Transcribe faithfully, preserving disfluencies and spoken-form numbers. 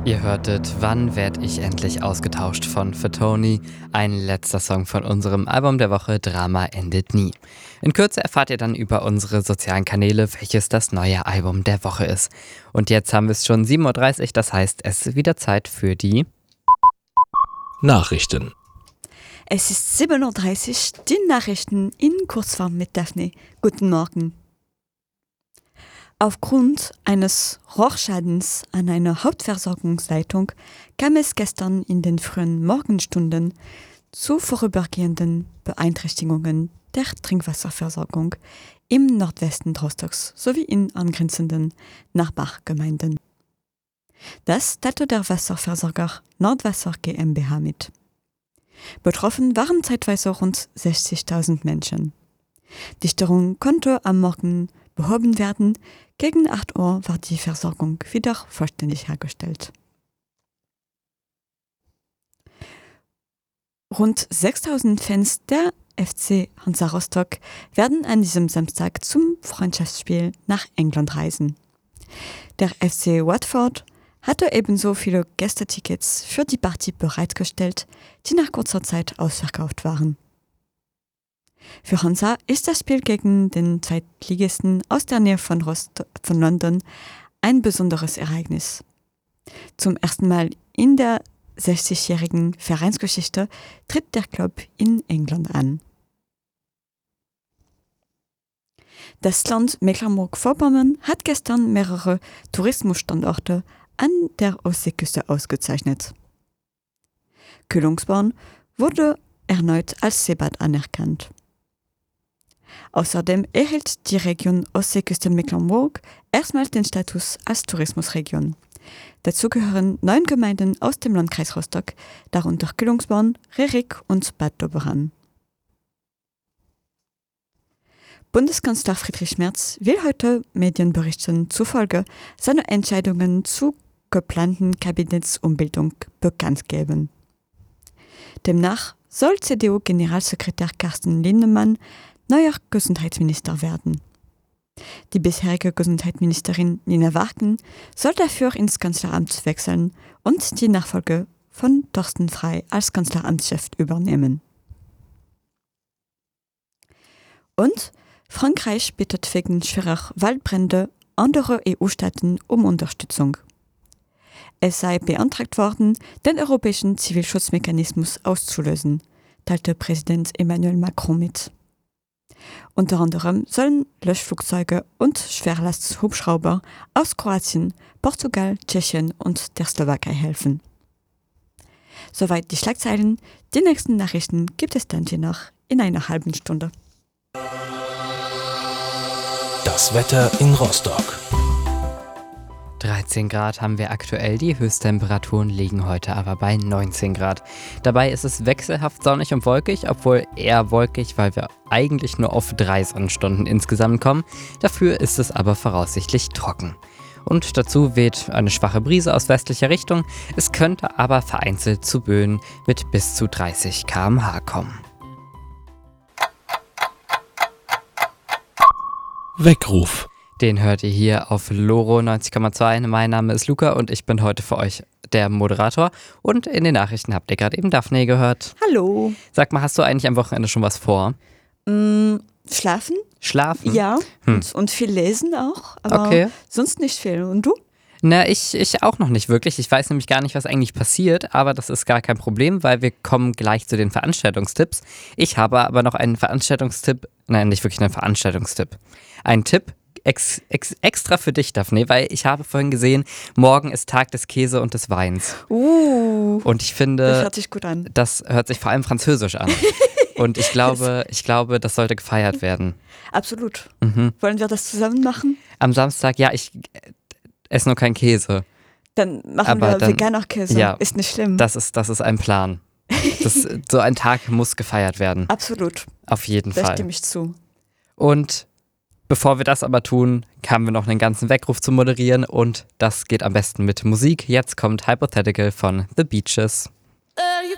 Ihr hörtet Wann werd ich endlich ausgetauscht von Fatoni, ein letzter Song von unserem Album der Woche Drama endet nie. In Kürze erfahrt ihr dann über unsere sozialen Kanäle, welches das neue Album der Woche ist. Und jetzt haben wir es schon sieben Uhr dreißig, das heißt, es ist wieder Zeit für die Nachrichten. Es ist sieben Uhr dreißig, die Nachrichten in Kurzform mit Daphne. Guten Morgen. Aufgrund eines Rohrschadens an einer Hauptversorgungsleitung kam es gestern in den frühen Morgenstunden zu vorübergehenden Beeinträchtigungen der Trinkwasserversorgung im Nordwesten Rostocks sowie in angrenzenden Nachbargemeinden. Das teilte der Wasserversorger Nordwasser GmbH mit. Betroffen waren zeitweise rund sechzigtausend Menschen. Die Störung konnte am Morgen behoben werden. Gegen acht Uhr war die Versorgung wieder vollständig hergestellt. Rund sechstausend Fans der F C Hansa Rostock werden an diesem Samstag zum Freundschaftsspiel nach England reisen. Der F C Watford hatte ebenso viele Gästetickets für die Partie bereitgestellt, die nach kurzer Zeit ausverkauft waren. Für Hansa ist das Spiel gegen den Zweitligisten aus der Nähe von, Rost- von London ein besonderes Ereignis. Zum ersten Mal in der sechzigjährigen Vereinsgeschichte tritt der Club in England an. Das Land Mecklenburg-Vorpommern hat gestern mehrere Tourismusstandorte an der Ostseeküste ausgezeichnet. Kühlungsborn wurde erneut als Seebad anerkannt. Außerdem erhielt die Region Ostseeküste Mecklenburg erstmals den Status als Tourismusregion. Dazu gehören neun Gemeinden aus dem Landkreis Rostock, darunter Kühlungsborn, Rerik und Bad Doberan. Bundeskanzler Friedrich Merz will heute Medienberichten zufolge seine Entscheidungen zur geplanten Kabinettsumbildung bekannt geben. Demnach soll C D U-Generalsekretär Carsten Linnemann neuer Gesundheitsminister werden. Die bisherige Gesundheitsministerin Nina Warken soll dafür ins Kanzleramt wechseln und die Nachfolge von Thorsten Frey als Kanzleramtschef übernehmen. Und Frankreich bittet wegen schwerer Waldbrände andere E U-Staaten um Unterstützung. Es sei beantragt worden, den europäischen Zivilschutzmechanismus auszulösen, teilte Präsident Emmanuel Macron mit. Unter anderem sollen Löschflugzeuge und Schwerlasthubschrauber aus Kroatien, Portugal, Tschechien und der Slowakei helfen. Soweit die Schlagzeilen. Die nächsten Nachrichten gibt es dann je nach in einer halben Stunde. Das Wetter in Rostock. dreizehn Grad haben wir aktuell, die Höchsttemperaturen liegen heute aber bei neunzehn Grad. Dabei ist es wechselhaft sonnig und wolkig, obwohl eher wolkig, weil wir eigentlich nur auf drei Sonnenstunden insgesamt kommen. Dafür ist es aber voraussichtlich trocken. Und dazu weht eine schwache Brise aus westlicher Richtung. Es könnte aber vereinzelt zu Böen mit bis zu dreißig Kilometer pro Stunde kommen. Weckruf. Den hört ihr hier auf Loro neunzig Komma zwei. Mein Name ist Luca und ich bin heute für euch der Moderator. Und in den Nachrichten habt ihr gerade eben Daphne gehört. Hallo. Sag mal, hast du eigentlich am Wochenende schon was vor? Mm, schlafen? Schlafen? Ja, Hm. und, und viel lesen auch, aber Okay. sonst nicht viel. Und du? Na, ich, ich auch noch nicht wirklich. Ich weiß nämlich gar nicht, was eigentlich passiert, aber das ist gar kein Problem, weil wir kommen gleich zu den Veranstaltungstipps. Ich habe aber noch einen Veranstaltungstipp, nein, nicht wirklich einen Veranstaltungstipp. Ein Tipp ex, ex, extra für dich, Daphne, weil ich habe vorhin gesehen, morgen ist Tag des Käse und des Weins. Uh, Und ich das finde, hört sich gut an. das hört sich vor allem französisch an. Und ich glaube, ich glaube, das sollte gefeiert werden. Absolut. Mhm. Wollen wir das zusammen machen? Am Samstag, ja, ich esse nur keinen Käse. Dann machen Aber wir dann- veganer Käse. ja, Ist nicht schlimm. Das ist, das ist ein Plan. Das, so ein Tag muss gefeiert werden. Absolut. Auf jeden Da Fall. stimme ich zu. Und bevor wir das aber tun, haben wir noch einen ganzen Weckruf zu moderieren und das geht am besten mit Musik. Jetzt kommt Hypothetical von The Beaches.